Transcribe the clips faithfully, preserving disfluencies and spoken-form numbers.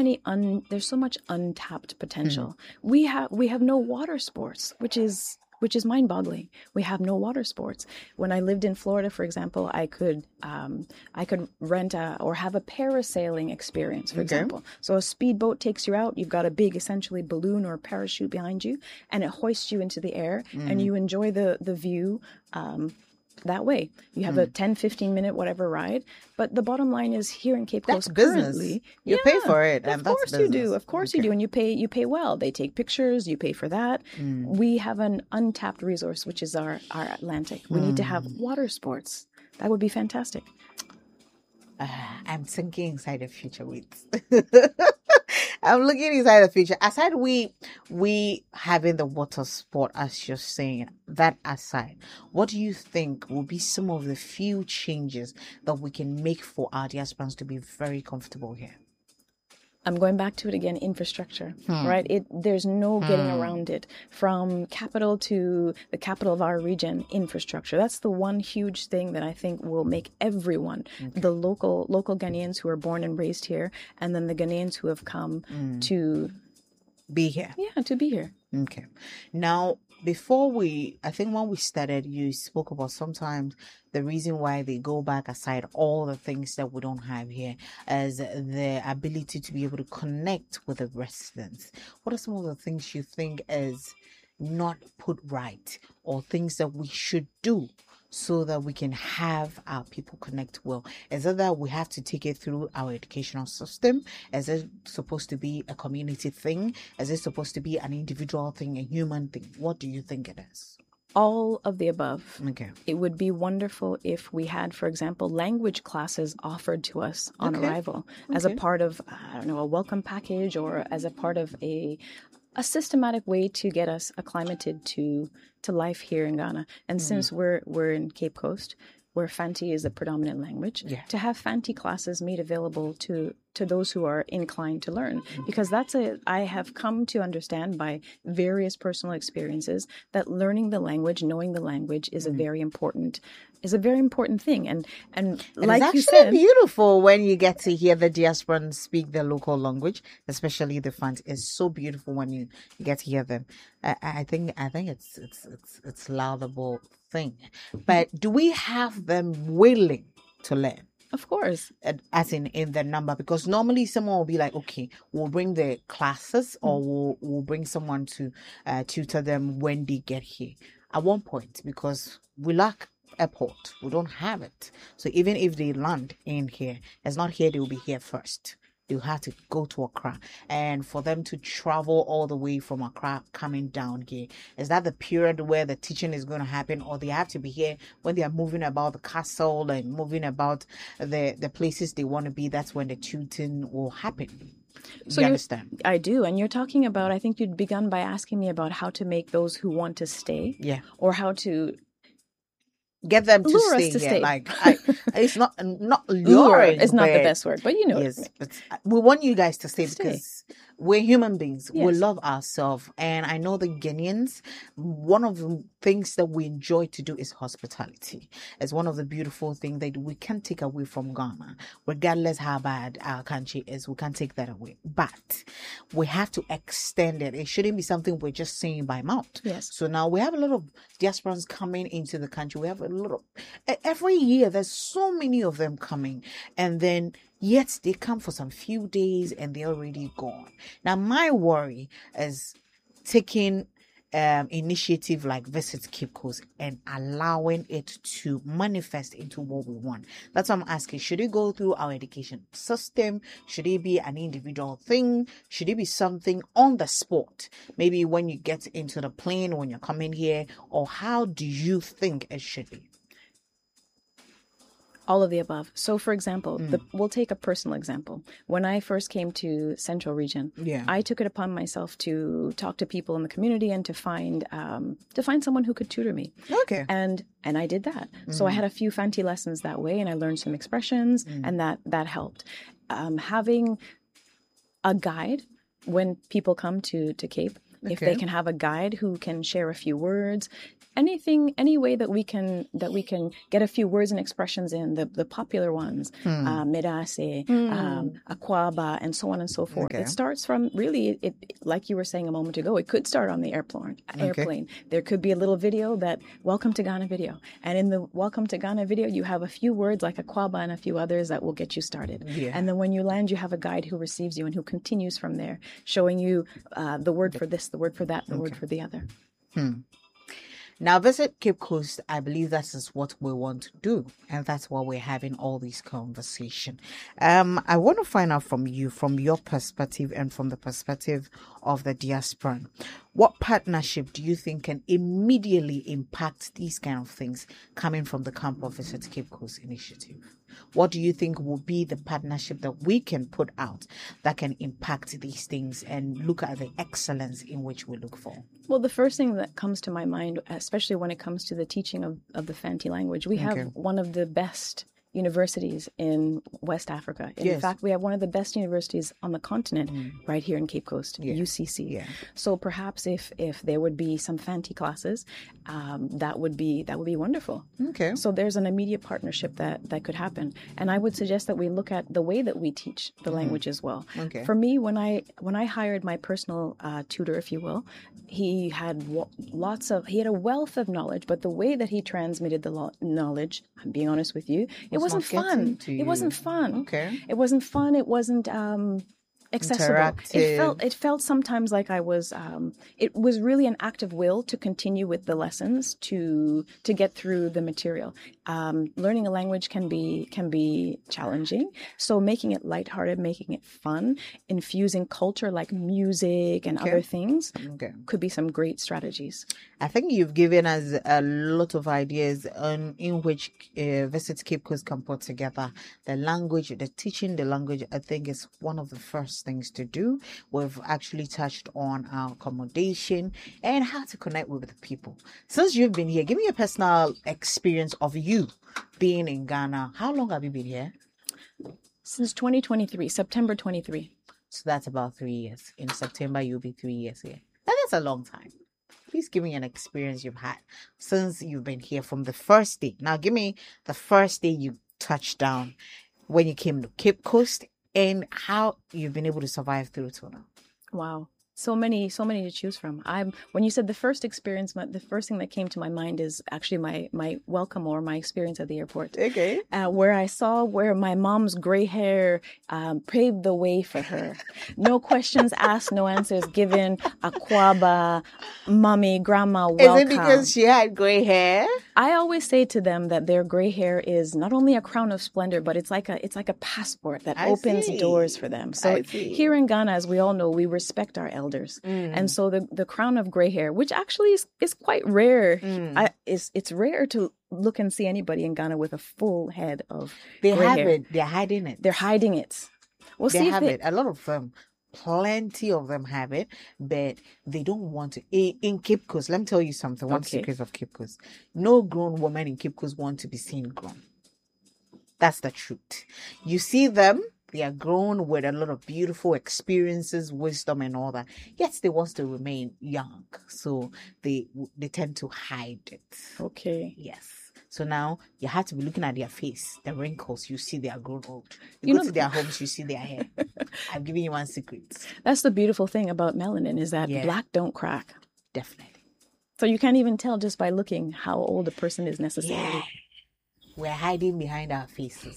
many un there's so much untapped potential. Mm. We have we have no water sports, which is which is mind-boggling. We have no water sports. When I lived in Florida, for example, I could um, I could rent a, or have a parasailing experience, for okay. example. So a speedboat takes you out. You've got a big, essentially, balloon or parachute behind you, and it hoists you into the air, mm. and you enjoy the the view um, that way. You have mm. a ten, fifteen minute whatever ride. But the bottom line is, here in Cape Coast, that's business. Currently, you yeah, pay for it, and of that's course business. you do. Of course okay. you do, and you pay you pay well. They take pictures. You pay for that. Mm. We have an untapped resource, which is our our Atlantic. We mm. need to have water sports. That would be fantastic. Uh, I'm thinking inside the future. Wait. I'm looking inside the future. Aside we we having the water sport, as you're saying, that aside, what do you think will be some of the few changes that we can make for our diasporans to be very comfortable here? I'm going back to it again, infrastructure, hmm. right? It There's no getting hmm. around it. From capital to the capital of our region, infrastructure. That's the one huge thing that I think will make everyone, okay. the local local Ghanaians who are born and raised here, and then the Ghanaians who have come mm. to be here. Yeah, to be here. Okay. Now, before we, I think when we started, you spoke about sometimes the reason why they go back, aside all the things that we don't have here, as the ability to be able to connect with the residents. What are some of the things you think is not put right, or things that we should do so that we can have our people connect well? Is it that we have to take it through our educational system? Is it supposed to be a community thing? Is it supposed to be an individual thing, a human thing? What do you think it is? All of the above. Okay. It would be wonderful if we had, for example, language classes offered to us on okay. arrival okay. as a part of, I don't know, a welcome package, or as a part of a a systematic way to get us acclimated to to life here in Ghana. And mm. since we're we're in Cape Coast, where Fanti is the predominant language, yeah. to have Fanti classes made available to to those who are inclined to learn. Because that's a, I have come to understand by various personal experiences that learning the language, knowing the language is mm. a very important, is a very important thing. And, and, and like it's you said, said, beautiful when you get to hear the diasporans speak their local language, especially the Fanti. It's so beautiful when you, you get to hear them. I, I think, I think it's, it's, it's, it's laudable thing. But do we have them willing to learn? Of course. As in in the number, because normally someone will be like, okay, we'll bring the classes, or mm. we'll we'll bring someone to uh, tutor them when they get here. At one point, because we lack airport, we don't have it. So even if they land in here, it's not here, they will be here first. You have to go to Accra, and for them to travel all the way from Accra coming down here, is that the period where the teaching is going to happen, or they have to be here when they are moving about the castle and moving about the the places they want to be? That's when the tutoring will happen. So you understand? I do. And you're talking about, I think you'd begun by asking me about how to make those who want to stay, yeah, or how to get them to lure stay us to here. stay. Like I, it's not not luring. It's not but, the best word, but you know. Yes, but we want you guys to stay, stay. because we're human beings. Yes. We love ourselves, and I know the Ghanaians. One of the things that we enjoy to do is hospitality. It's one of the beautiful things that we can't take away from Ghana, regardless how bad our country is. We can't take that away, but we have to extend it. It shouldn't be something we're just saying by mouth. Yes. So now we have a lot of diasporans coming into the country. We have a lot of, every year there's so many of them coming, and then yet they come for some few days and they're already gone. Now my worry is taking um initiative like Visit Cape Coast and allowing it to manifest into what we want. That's what I'm asking. Should it go through our education system? Should it be an individual thing? Should it be something on the spot? Maybe when you get into the plane, when you're coming here, or how do you think it should be? All of the above. So, for example, Mm. the, we'll take a personal example. When I first came to Central Region, Yeah. I took it upon myself to talk to people in the community and to find um, to find someone who could tutor me. Okay. And and I did that. So I had a few Fanti lessons that way, and I learned some expressions, and that that helped. Um, having a guide when people come to to Cape if they Okay. can have a guide who can share a few words, anything, any way that we can that we can get a few words and expressions in the the popular ones, Hmm. uh, Medase, um, Akwaba, and so on and so forth. Okay. It starts from really, it like you were saying a moment ago. It could start on the airplane. Airplane. There could be a little video that "Welcome to Ghana" video, and in the "Welcome to Ghana" video, you have a few words like Akwaba and a few others that will get you started. Yeah. And then when you land, you have a guide who receives you and who continues from there, showing you uh, the word for this, the word for that, the word for the other. Now, Visit Cape Coast, I believe that is what we want to do. And that's why we're having all these conversation. Um, I want to find out from you, from your perspective and from the perspective of the diaspora, what partnership do you think can immediately impact these kind of things coming from the Camp of Visit Cape Coast initiative? What do you think will be the partnership that we can put out that can impact these things and look at the excellence in which we look for? Well, the first thing that comes to my mind, especially when it comes to the teaching of, of the Fanti language, we have Okay. one of the best universities in West Africa. In Yes. fact, we have one of the best universities on the continent right here in Cape Coast, U C C. Yeah. So perhaps if if there would be some Fanti classes, um, that would be that would be wonderful. Okay. So there's an immediate partnership that that could happen, and I would suggest that we look at the way that we teach the language as well. Okay. For me, when I when I hired my personal uh, tutor, if you will, he had w- lots of he had a wealth of knowledge, but the way that he transmitted the lo- knowledge, I'm being honest with you, it Was wasn't not getting fun. to It you. wasn't fun. Okay. It wasn't fun. It wasn't um, accessible. Interactive. It felt it felt sometimes like I was. Um, it was really an act of will to continue with the lessons to to get through the material. Um, learning a language can be can be challenging. So making it lighthearted, making it fun, infusing culture like music and other things Okay. could be some great strategies. I think you've given us a lot of ideas on in which uh, Visit Cape Coast can put together the language, the teaching the language. I think is one of the first things to do. We've actually touched on our accommodation and how to connect with the people. Since you've been here, give me a personal experience of you being in Ghana. How long have you been here? Since twenty twenty-three, September twenty-three. So that's about three years. In September, you'll be three years here. That is a long time. Please give me an experience you've had since you've been here from the first day. Now, give me the first day you touched down when you came to Cape Coast and how you've been able to survive through to now. Wow. So many, so many to choose from. I'm when you said the first experience, my, the first thing that came to my mind is actually my my welcome or my experience at the airport, Okay. uh, where I saw where my mom's gray hair um, paved the way for her. No questions asked, no answers given. Akwaba, mommy, grandma, welcome. Is it because she had gray hair? I always say to them that their gray hair is not only a crown of splendor, but it's like a it's like a passport that I opens see. doors for them. So I see. here in Ghana, as we all know, we respect our elders, Mm. and so the the crown of gray hair, which actually is, is quite rare, Mm. I, is it's rare to look and see anybody in Ghana with a full head of They gray have hair. it. They're hiding it. They're hiding it. We'll They see if have they, it. A lot of them, plenty of them have it, but they don't want to. In, in Cape Coast, let me tell you something. One Okay. secret of Cape Coast: no grown woman in Cape Coast want to be seen grown. That's the truth. You see them. They are grown with a lot of beautiful experiences, wisdom, and all that. Yet they want to remain young, so they they tend to hide it. Okay. Yes. So now you have to be looking at their face, the wrinkles. You see they are grown old. You, You go know- to their homes, you see their hair. I'm giving you one secret. That's the beautiful thing about melanin is that Yeah. black don't crack. Definitely. So you can't even tell just by looking how old a person is necessarily. Yeah. We're hiding behind our faces.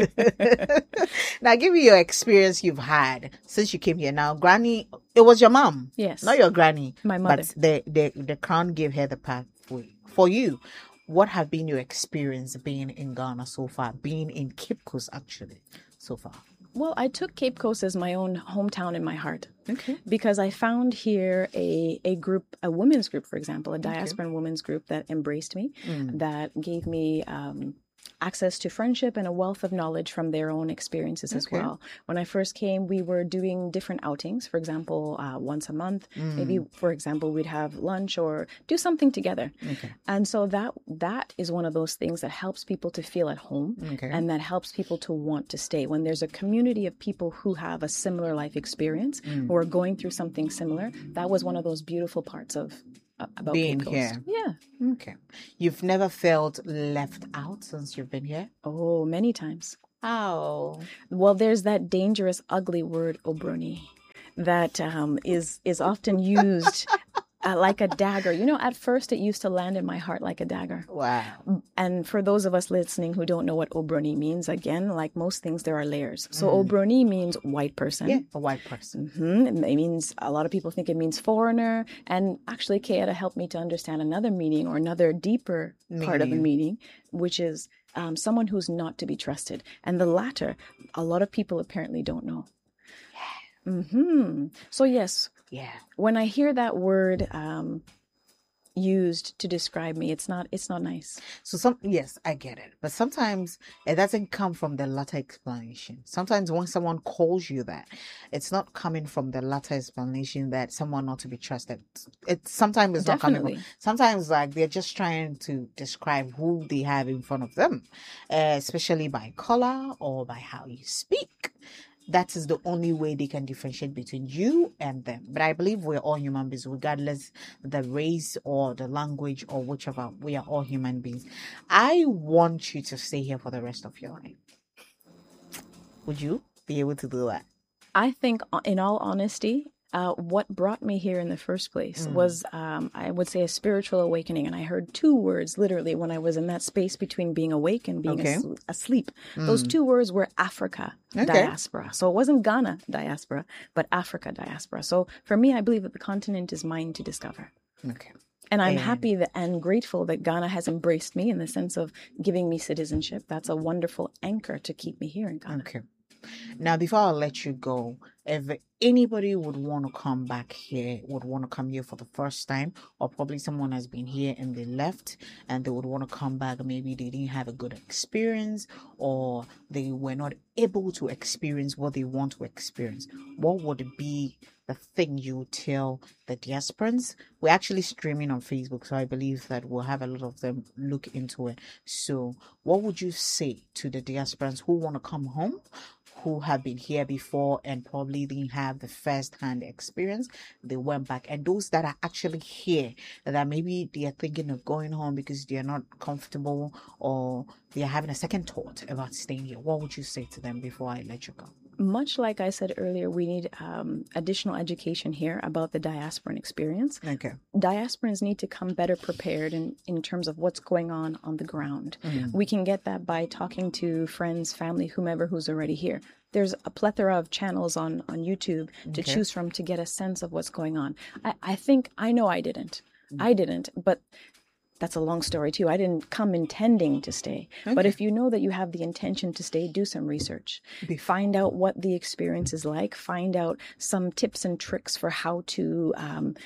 Now, give me your experience you've had since you came here. Now, Granny, it was your mom. Yes. Not your granny. My mother. But the, the, the crown gave her the pathway. For you, what have been your experience being in Ghana so far? Being in Cape Coast, actually, so far? Well, I took Cape Coast as my own hometown in my heart. Okay. Because I found here a, a group, a women's group, for example, a diasporan women's group that embraced me, Mm. that gave me um, access to friendship and a wealth of knowledge from their own experiences as Okay. well. When I first came, we were doing different outings. For example, uh, once a month, maybe, for example, we'd have lunch or do something together. Okay. And so that that is one of those things that helps people to feel at home, Okay. and that helps people to want to stay. When there's a community of people who have a similar life experience, who are going through something similar, that was one of those beautiful parts of uh, about Being Cape Coast. here. Yeah. Okay. You've never felt left out since you've been here? Oh, many times. Oh. Well, there's that dangerous, ugly word, obroni, that um, is is often used uh, like a dagger. You know, at first it used to land in my heart like a dagger. Wow. And for those of us listening who don't know what obroni means, again, like most things, there are layers. So obroni means white person. Yeah, a white person. hmm It means, a lot of people think it means foreigner. And actually, Keita helped me to understand another meaning, or another deeper part of the meaning, which is um, someone who's not to be trusted. And the latter, a lot of people apparently don't know. hmm So yes, Yeah. when I hear that word um, used to describe me, it's not it's not nice. So some yes, I get it. But sometimes it doesn't come from the latter explanation. Sometimes when someone calls you that, it's not coming from the latter explanation that someone not to be trusted. It sometimes it's not coming Definitely. from sometimes like they're just trying to describe who they have in front of them, uh, especially by color or by how you speak. That is the only way they can differentiate between you and them. But I believe we're all human beings, regardless the race or the language or whichever. We are all human beings. I want you to stay here for the rest of your life. Would you be able to do that? I think, uh, in all honesty, uh, what brought me here in the first place was, um, I would say, a spiritual awakening. And I heard two words literally when I was in that space between being awake and being Okay. asl- asleep. Those two words were Africa Okay. diaspora. So it wasn't Ghana diaspora, but Africa diaspora. So for me, I believe that the continent is mine to discover. Okay. And I'm And- happy that, and grateful that Ghana has embraced me in the sense of giving me citizenship. That's a wonderful anchor to keep me here in Ghana. Okay. Now, before I let you go, if anybody would want to come back here, would want to come here for the first time, or probably someone has been here and they left and they would want to come back, maybe they didn't have a good experience or they were not able to experience what they want to experience, what would be the thing you would tell the diasporans? We're actually streaming on Facebook, so I believe that we'll have a lot of them look into it. So what would you say to the diasporans who want to come home, who have been here before and probably didn't have the first-hand experience, they went back, and those that are actually here that maybe they are thinking of going home because they are not comfortable or they are having a second thought about staying here? What would you say to them before I let you go? Much like I said earlier, we need um, additional education here about the diasporan experience. Okay. Diasporans need to come better prepared in, in terms of what's going on on the ground. We can get that by talking to friends, family, whomever who's already here. There's a plethora of channels on, on YouTube to Okay. choose from to get a sense of what's going on. I, I think, I know I didn't. I didn't, but that's a long story too. I didn't come intending to stay. But Okay. if you know that you have the intention to stay, do some research. Find out what the experience is like. Find out some tips and tricks for how to um,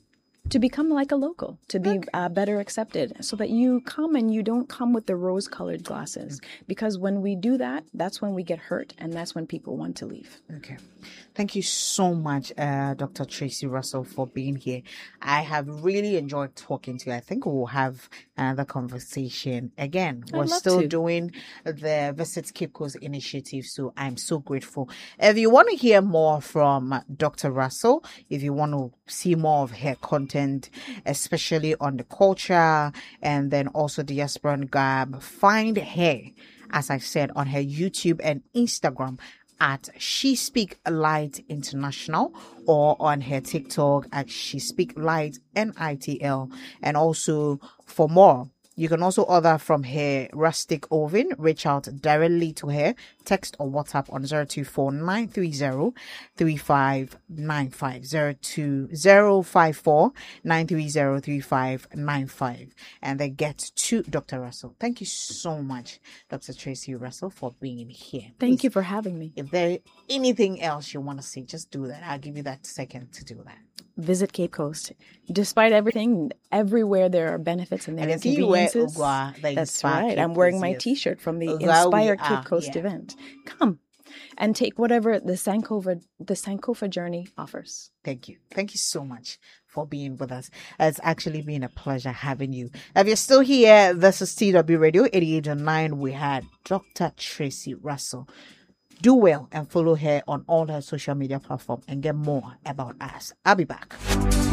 to become like a local, to be uh, better accepted, so that you come and you don't come with the rose-colored glasses. Because when we do that, that's when we get hurt, and that's when people want to leave. Okay. Thank you so much, uh, Doctor Tracy Russell, for being here. I have really enjoyed talking to you. I think we'll have another conversation again. We're love still to. doing the Visit Cape Coast initiative, so I'm so grateful. If you want to hear more from Doctor Russell, if you want to see more of her content, especially on the culture and then also diasporan garb, find her, as I said, on her YouTube and Instagram at She Speak Light International, or on her TikTok at She Speak Light N I T L. And also for more, you can also order from her rustic oven. Reach out directly to her, text or WhatsApp on zero two four nine three zero three five nine five, zero two zero five four nine three zero three five nine five, and then get to Doctor Russell. Thank you so much, Doctor Tracy Russell, for being here. Thank Please, you for having me. if there anything else you want to say, just do that. I'll give you that second to do that. visit Cape Coast. Despite everything, everywhere there are benefits and there are And if you wear inconveniences. Ugwa, the That's Inspire right. Cape I'm wearing Coast, my yes. T-shirt from the That we Inspire are, Cape Coast yeah. event. Come and take whatever the Sankofa the Sankofa journey offers. Thank you. Thank you so much for being with us. It's actually been a pleasure having you. If you're still here, this is T W Radio eighty-eight point nine. We had Doctor Tracy Russell. Do well and follow her on all her social media platforms and get more about us. I'll be back.